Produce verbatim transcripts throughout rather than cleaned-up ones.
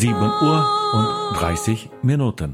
sieben Uhr und dreißig Minuten.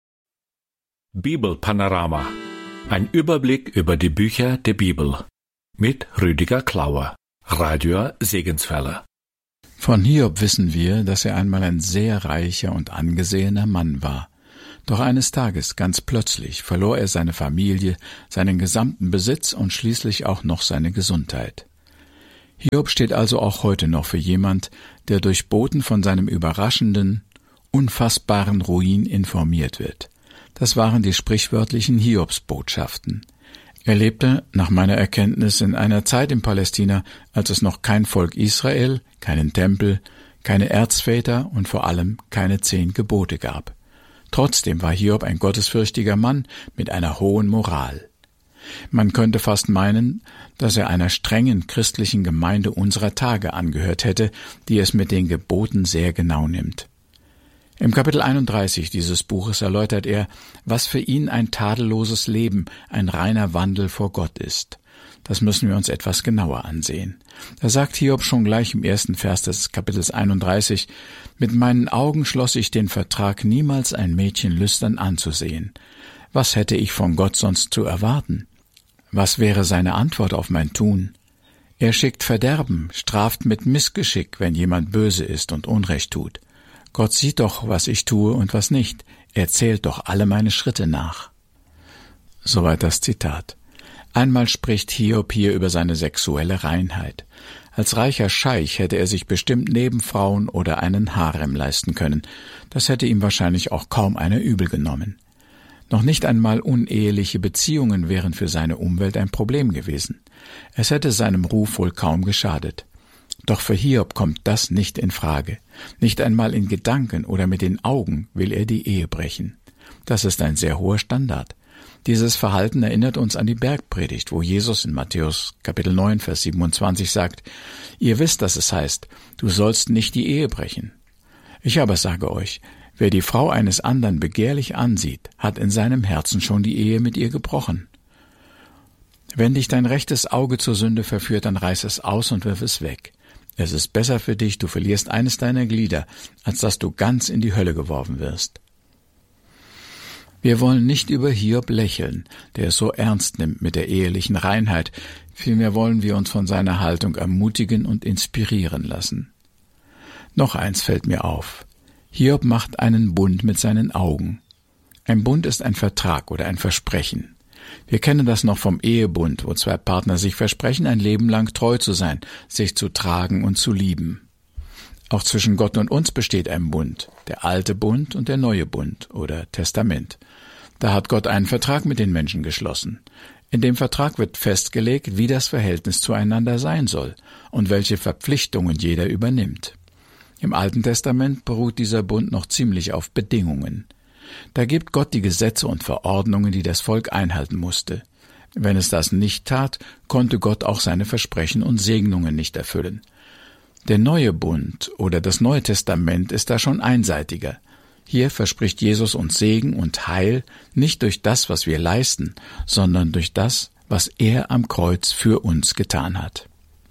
Bibelpanorama. Ein Überblick über die Bücher der Bibel. Mit Rüdiger Klauer, Radio Segenswelle. Von Hiob wissen wir, dass er einmal ein sehr reicher und angesehener Mann war. Doch eines Tages, ganz plötzlich, verlor er seine Familie, seinen gesamten Besitz und schließlich auch noch seine Gesundheit. Hiob steht also auch heute noch für jemand, der durch Boten von seinem überraschenden, unfassbaren Ruin informiert wird. Das waren die sprichwörtlichen Hiobsbotschaften. Er lebte, nach meiner Erkenntnis, in einer Zeit in Palästina, als es noch kein Volk Israel, keinen Tempel, keine Erzväter und vor allem keine zehn Gebote gab. Trotzdem war Hiob ein gottesfürchtiger Mann mit einer hohen Moral. Man könnte fast meinen, dass er einer strengen christlichen Gemeinde unserer Tage angehört hätte, die es mit den Geboten sehr genau nimmt. Im Kapitel einunddreißig dieses Buches erläutert er, was für ihn ein tadelloses Leben, ein reiner Wandel vor Gott ist. Das müssen wir uns etwas genauer ansehen. Da sagt Hiob schon gleich im ersten Vers des Kapitels einunddreißig, »Mit meinen Augen schloss ich den Vertrag, niemals ein Mädchen lüstern anzusehen. Was hätte ich von Gott sonst zu erwarten? Was wäre seine Antwort auf mein Tun? Er schickt Verderben, straft mit Missgeschick, wenn jemand böse ist und Unrecht tut. Gott sieht doch, was ich tue und was nicht. Er zählt doch alle meine Schritte nach.« Soweit das Zitat. Einmal spricht Hiob hier über seine sexuelle Reinheit. Als reicher Scheich hätte er sich bestimmt Nebenfrauen oder einen Harem leisten können. Das hätte ihm wahrscheinlich auch kaum einer übel genommen. Noch nicht einmal uneheliche Beziehungen wären für seine Umwelt ein Problem gewesen. Es hätte seinem Ruf wohl kaum geschadet. Doch für Hiob kommt das nicht in Frage. Nicht einmal in Gedanken oder mit den Augen will er die Ehe brechen. Das ist ein sehr hoher Standard. Dieses Verhalten erinnert uns an die Bergpredigt, wo Jesus in Matthäus Kapitel neun, Vers siebenundzwanzig sagt, »Ihr wisst, dass es heißt, du sollst nicht die Ehe brechen. Ich aber sage euch, wer die Frau eines anderen begehrlich ansieht, hat in seinem Herzen schon die Ehe mit ihr gebrochen. Wenn dich dein rechtes Auge zur Sünde verführt, dann reiß es aus und wirf es weg. Es ist besser für dich, du verlierst eines deiner Glieder, als dass du ganz in die Hölle geworfen wirst.« Wir wollen nicht über Hiob lächeln, der es so ernst nimmt mit der ehelichen Reinheit, vielmehr wollen wir uns von seiner Haltung ermutigen und inspirieren lassen. Noch eins fällt mir auf. Hiob macht einen Bund mit seinen Augen. Ein Bund ist ein Vertrag oder ein Versprechen. Wir kennen das noch vom Ehebund, wo zwei Partner sich versprechen, ein Leben lang treu zu sein, sich zu tragen und zu lieben. Auch zwischen Gott und uns besteht ein Bund, der alte Bund und der neue Bund oder Testament. Da hat Gott einen Vertrag mit den Menschen geschlossen. In dem Vertrag wird festgelegt, wie das Verhältnis zueinander sein soll und welche Verpflichtungen jeder übernimmt. Im Alten Testament beruht dieser Bund noch ziemlich auf Bedingungen. Da gibt Gott die Gesetze und Verordnungen, die das Volk einhalten musste. Wenn es das nicht tat, konnte Gott auch seine Versprechen und Segnungen nicht erfüllen. Der neue Bund oder das Neue Testament ist da schon einseitiger. Hier verspricht Jesus uns Segen und Heil nicht durch das, was wir leisten, sondern durch das, was er am Kreuz für uns getan hat.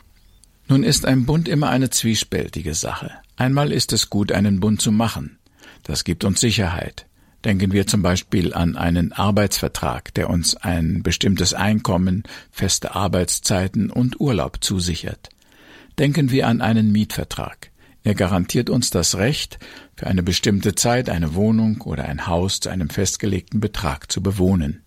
Nun ist ein Bund immer eine zwiespältige Sache. Einmal ist es gut, einen Bund zu machen. Das gibt uns Sicherheit. Denken wir zum Beispiel an einen Arbeitsvertrag, der uns ein bestimmtes Einkommen, feste Arbeitszeiten und Urlaub zusichert. Denken wir an einen Mietvertrag. Er garantiert uns das Recht, für eine bestimmte Zeit eine Wohnung oder ein Haus zu einem festgelegten Betrag zu bewohnen.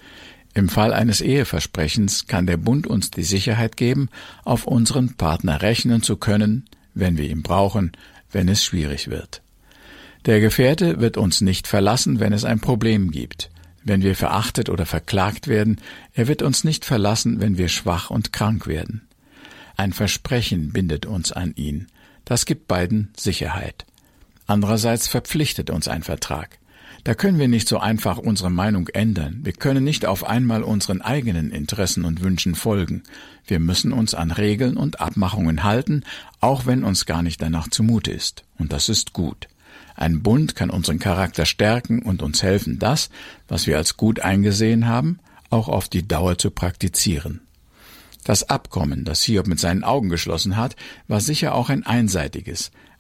Im Fall eines Eheversprechens kann der Bund uns die Sicherheit geben, auf unseren Partner rechnen zu können, wenn wir ihn brauchen, wenn es schwierig wird. Der Gefährte wird uns nicht verlassen, wenn es ein Problem gibt. Wenn wir verachtet oder verklagt werden, er wird uns nicht verlassen, wenn wir schwach und krank werden. Ein Versprechen bindet uns an ihn. Das gibt beiden Sicherheit. Andererseits verpflichtet uns ein Vertrag. Da können wir nicht so einfach unsere Meinung ändern. Wir können nicht auf einmal unseren eigenen Interessen und Wünschen folgen. Wir müssen uns an Regeln und Abmachungen halten, auch wenn uns gar nicht danach zumute ist. Und das ist gut. Ein Bund kann unseren Charakter stärken und uns helfen, das, was wir als gut eingesehen haben, auch auf die Dauer zu praktizieren. Das Abkommen, das Hiob mit seinen Augen geschlossen hat, war sicher auch ein einseitiges.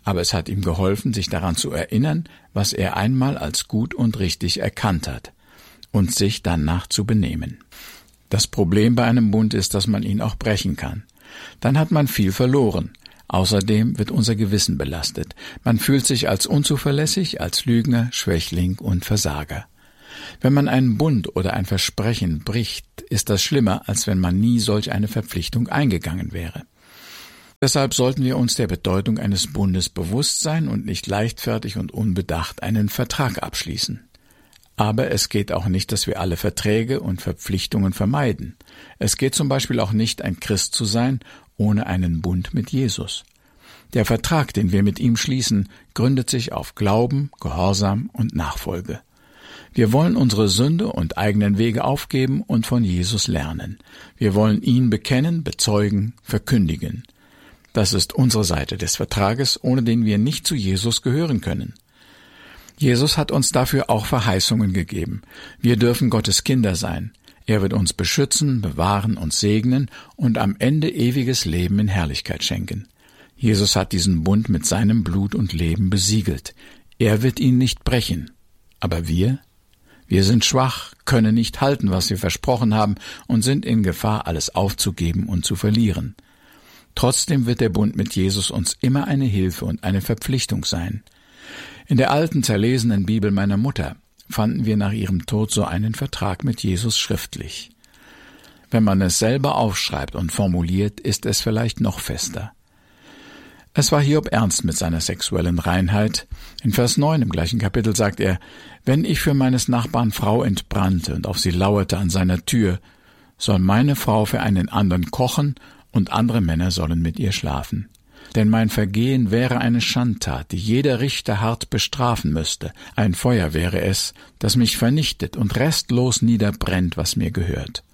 aber es hat ihm geholfen, sich daran zu erinnern, was er einmal als gut und richtig erkannt hat, und sich danach zu benehmen. Das Problem bei einem Bund ist, dass man ihn auch brechen kann. Dann hat man viel verloren. Außerdem wird unser Gewissen belastet. Man fühlt sich als unzuverlässig, als Lügner, Schwächling und Versager. Wenn man einen Bund oder ein Versprechen bricht, ist das schlimmer, als wenn man nie solch eine Verpflichtung eingegangen wäre. Deshalb sollten wir uns der Bedeutung eines Bundes bewusst sein und nicht leichtfertig und unbedacht einen Vertrag abschließen. Aber es geht auch nicht, dass wir alle Verträge und Verpflichtungen vermeiden. Es geht zum Beispiel auch nicht, ein Christ zu sein, ohne einen Bund mit Jesus. Der Vertrag, den wir mit ihm schließen, gründet sich auf Glauben, Gehorsam und Nachfolge. Wir wollen unsere Sünde und eigenen Wege aufgeben und von Jesus lernen. Wir wollen ihn bekennen, bezeugen, verkündigen. Das ist unsere Seite des Vertrages, ohne den wir nicht zu Jesus gehören können. Jesus hat uns dafür auch Verheißungen gegeben. Wir dürfen Gottes Kinder sein. Er wird uns beschützen, bewahren und segnen und am Ende ewiges Leben in Herrlichkeit schenken. Jesus hat diesen Bund mit seinem Blut und Leben besiegelt. Er wird ihn nicht brechen. Aber wir? Wir sind schwach, können nicht halten, was wir versprochen haben und sind in Gefahr, alles aufzugeben und zu verlieren. Trotzdem wird der Bund mit Jesus uns immer eine Hilfe und eine Verpflichtung sein. In der alten, zerlesenen Bibel meiner Mutter fanden wir nach ihrem Tod so einen Vertrag mit Jesus schriftlich. Wenn man es selber aufschreibt und formuliert, ist es vielleicht noch fester. Es war Hiob ernst mit seiner sexuellen Reinheit. In Vers neun im gleichen Kapitel sagt er, »Wenn ich für meines Nachbarn Frau entbrannte und auf sie lauerte an seiner Tür, soll meine Frau für einen anderen kochen und andere Männer sollen mit ihr schlafen. Denn mein Vergehen wäre eine Schandtat, die jeder Richter hart bestrafen müsste. Ein Feuer wäre es, das mich vernichtet und restlos niederbrennt, was mir gehört.«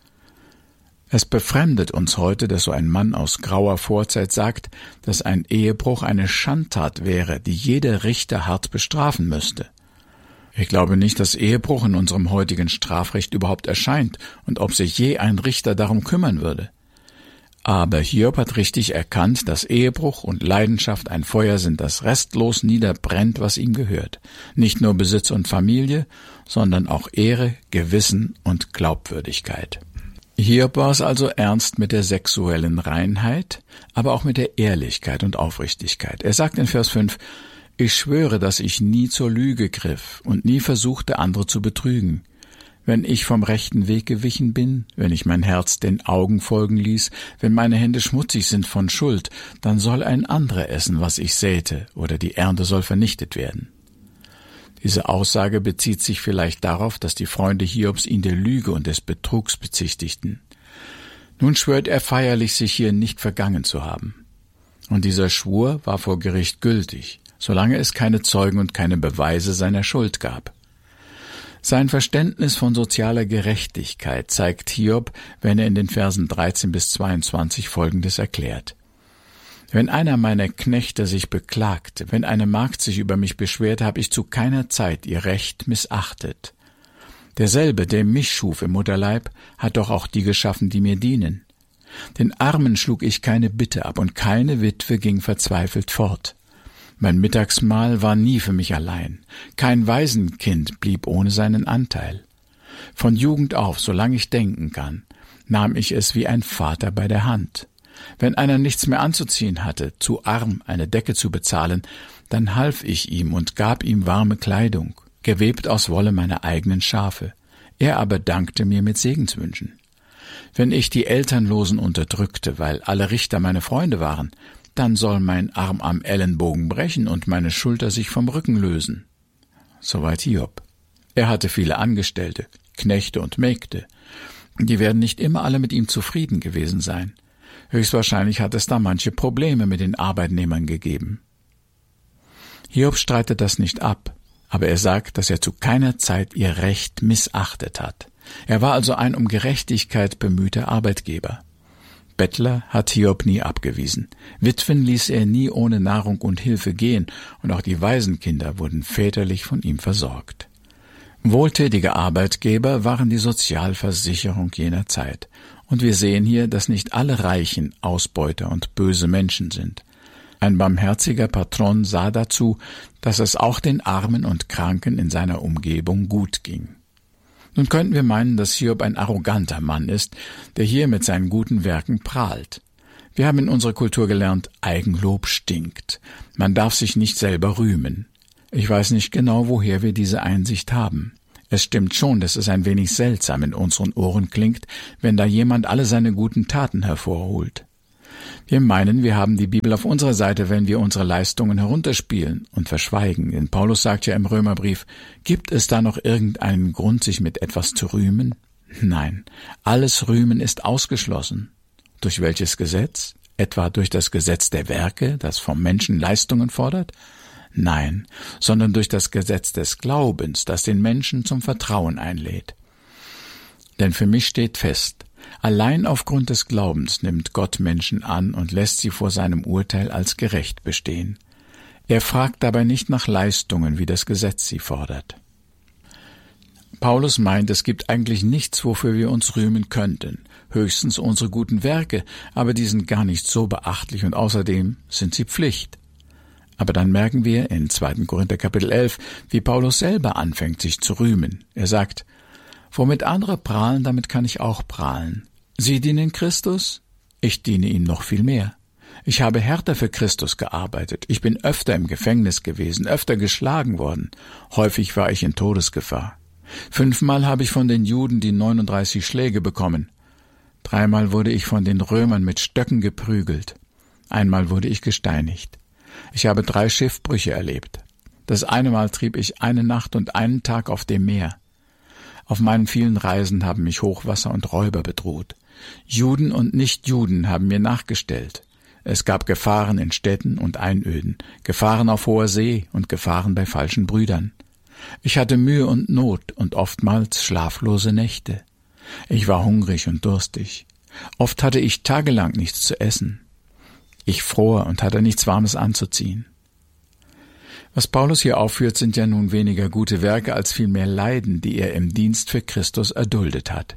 Es befremdet uns heute, dass so ein Mann aus grauer Vorzeit sagt, dass ein Ehebruch eine Schandtat wäre, die jeder Richter hart bestrafen müsste. Ich glaube nicht, dass Ehebruch in unserem heutigen Strafrecht überhaupt erscheint und ob sich je ein Richter darum kümmern würde. Aber Hiob hat richtig erkannt, dass Ehebruch und Leidenschaft ein Feuer sind, das restlos niederbrennt, was ihm gehört. Nicht nur Besitz und Familie, sondern auch Ehre, Gewissen und Glaubwürdigkeit. Hiob war es also ernst mit der sexuellen Reinheit, aber auch mit der Ehrlichkeit und Aufrichtigkeit. Er sagt in Vers fünf, »Ich schwöre, dass ich nie zur Lüge griff und nie versuchte, andere zu betrügen. Wenn ich vom rechten Weg gewichen bin, wenn ich mein Herz den Augen folgen ließ, wenn meine Hände schmutzig sind von Schuld, dann soll ein anderer essen, was ich säte, oder die Ernte soll vernichtet werden.« Diese Aussage bezieht sich vielleicht darauf, dass die Freunde Hiobs ihn der Lüge und des Betrugs bezichtigten. Nun schwört er feierlich, sich hier nicht vergangen zu haben. Und dieser Schwur war vor Gericht gültig, solange es keine Zeugen und keine Beweise seiner Schuld gab. Sein Verständnis von sozialer Gerechtigkeit zeigt Hiob, wenn er in den Versen dreizehn bis zweiundzwanzig Folgendes erklärt. »Wenn einer meiner Knechte sich beklagt, wenn eine Magd sich über mich beschwert, habe ich zu keiner Zeit ihr Recht missachtet. Derselbe, der mich schuf im Mutterleib, hat doch auch die geschaffen, die mir dienen. Den Armen schlug ich keine Bitte ab, und keine Witwe ging verzweifelt fort. Mein Mittagsmahl war nie für mich allein. Kein Waisenkind blieb ohne seinen Anteil. Von Jugend auf, solange ich denken kann, nahm ich es wie ein Vater bei der Hand. Wenn einer nichts mehr anzuziehen hatte, zu arm, eine Decke zu bezahlen, dann half ich ihm und gab ihm warme Kleidung, gewebt aus Wolle meiner eigenen Schafe. Er aber dankte mir mit Segenswünschen. Wenn ich die Elternlosen unterdrückte, weil alle Richter meine Freunde waren, dann soll mein Arm am Ellenbogen brechen und meine Schulter sich vom Rücken lösen.« Soweit Hiob. Er hatte viele Angestellte, Knechte und Mägde. Die werden nicht immer alle mit ihm zufrieden gewesen sein. Höchstwahrscheinlich hat es da manche Probleme mit den Arbeitnehmern gegeben. Hiob streitet das nicht ab, aber er sagt, dass er zu keiner Zeit ihr Recht missachtet hat. Er war also ein um Gerechtigkeit bemühter Arbeitgeber. Bettler hat Hiob nie abgewiesen. Witwen ließ er nie ohne Nahrung und Hilfe gehen, und auch die Waisenkinder wurden väterlich von ihm versorgt. Wohltätige Arbeitgeber waren die Sozialversicherung jener Zeit. Und wir sehen hier, dass nicht alle Reichen Ausbeuter und böse Menschen sind. Ein barmherziger Patron sah dazu, dass es auch den Armen und Kranken in seiner Umgebung gut ging. Nun könnten wir meinen, dass Hiob ein arroganter Mann ist, der hier mit seinen guten Werken prahlt. Wir haben in unserer Kultur gelernt, Eigenlob stinkt. Man darf sich nicht selber rühmen. Ich weiß nicht genau, woher wir diese Einsicht haben. Es stimmt schon, dass es ein wenig seltsam in unseren Ohren klingt, wenn da jemand alle seine guten Taten hervorholt. Wir meinen, wir haben die Bibel auf unserer Seite, wenn wir unsere Leistungen herunterspielen und verschweigen. Denn Paulus sagt ja im Römerbrief, gibt es da noch irgendeinen Grund, sich mit etwas zu rühmen? Nein, alles Rühmen ist ausgeschlossen. Durch welches Gesetz? Etwa durch das Gesetz der Werke, das vom Menschen Leistungen fordert? Nein, sondern durch das Gesetz des Glaubens, das den Menschen zum Vertrauen einlädt. Denn für mich steht fest, allein aufgrund des Glaubens nimmt Gott Menschen an und lässt sie vor seinem Urteil als gerecht bestehen. Er fragt dabei nicht nach Leistungen, wie das Gesetz sie fordert. Paulus meint, es gibt eigentlich nichts, wofür wir uns rühmen könnten, höchstens unsere guten Werke, aber die sind gar nicht so beachtlich und außerdem sind sie Pflicht. Aber dann merken wir in zweiten Korinther Kapitel elf, wie Paulus selber anfängt, sich zu rühmen. Er sagt, womit andere prahlen, damit kann ich auch prahlen. Sie dienen Christus, ich diene ihm noch viel mehr. Ich habe härter für Christus gearbeitet. Ich bin öfter im Gefängnis gewesen, öfter geschlagen worden. Häufig war ich in Todesgefahr. Fünfmal habe ich von den Juden die neununddreißig Schläge bekommen. Dreimal wurde ich von den Römern mit Stöcken geprügelt. Einmal wurde ich gesteinigt. Ich habe drei Schiffbrüche erlebt. Das eine Mal trieb ich eine Nacht und einen Tag auf dem Meer. Auf meinen vielen Reisen haben mich Hochwasser und Räuber bedroht. Juden und Nichtjuden haben mir nachgestellt. Es gab Gefahren in Städten und Einöden, Gefahren auf hoher See und Gefahren bei falschen Brüdern. Ich hatte Mühe und Not und oftmals schlaflose Nächte. Ich war hungrig und durstig. Oft hatte ich tagelang nichts zu essen. Ich fror und hatte nichts Warmes anzuziehen. Was Paulus hier aufführt, sind ja nun weniger gute Werke als vielmehr Leiden, die er im Dienst für Christus erduldet hat.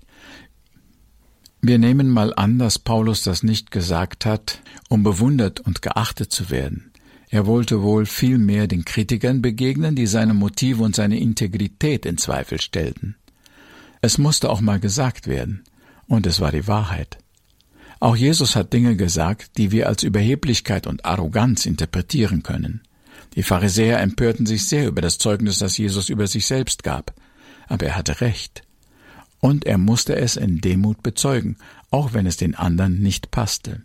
Wir nehmen mal an, dass Paulus das nicht gesagt hat, um bewundert und geachtet zu werden. Er wollte wohl vielmehr den Kritikern begegnen, die seine Motive und seine Integrität in Zweifel stellten. Es musste auch mal gesagt werden, und es war die Wahrheit. Auch Jesus hat Dinge gesagt, die wir als Überheblichkeit und Arroganz interpretieren können. Die Pharisäer empörten sich sehr über das Zeugnis, das Jesus über sich selbst gab. Aber er hatte recht. Und er musste es in Demut bezeugen, auch wenn es den anderen nicht passte.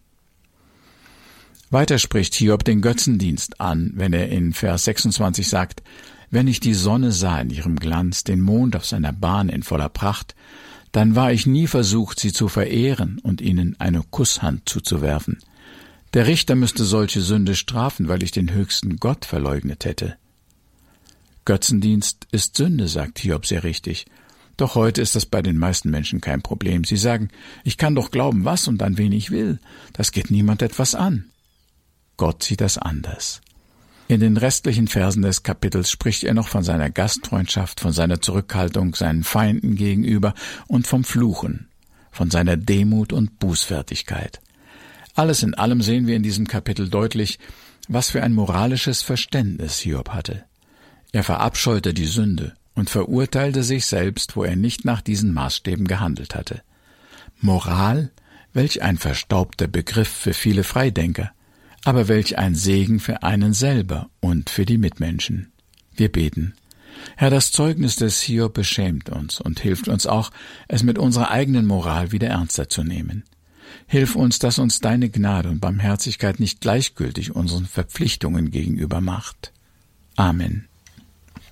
Weiter spricht Hiob den Götzendienst an, wenn er in Vers sechsundzwanzig sagt, »Wenn ich die Sonne sah in ihrem Glanz, den Mond auf seiner Bahn in voller Pracht, dann war ich nie versucht, sie zu verehren und ihnen eine Kusshand zuzuwerfen. Der Richter müsste solche Sünde strafen, weil ich den höchsten Gott verleugnet hätte.« Götzendienst ist Sünde, sagt Hiob sehr richtig. Doch heute ist das bei den meisten Menschen kein Problem. Sie sagen, ich kann doch glauben, was und an wen ich will. Das geht niemand etwas an. Gott sieht das anders. In den restlichen Versen des Kapitels spricht er noch von seiner Gastfreundschaft, von seiner Zurückhaltung seinen Feinden gegenüber und vom Fluchen, von seiner Demut und Bußfertigkeit. Alles in allem sehen wir in diesem Kapitel deutlich, was für ein moralisches Verständnis Hiob hatte. Er verabscheute die Sünde und verurteilte sich selbst, wo er nicht nach diesen Maßstäben gehandelt hatte. Moral, welch ein verstaubter Begriff für viele Freidenker, aber welch ein Segen für einen selber und für die Mitmenschen. Wir beten. Herr, das Zeugnis des Hiob beschämt uns und hilft uns auch, es mit unserer eigenen Moral wieder ernster zu nehmen. Hilf uns, dass uns deine Gnade und Barmherzigkeit nicht gleichgültig unseren Verpflichtungen gegenüber macht. Amen.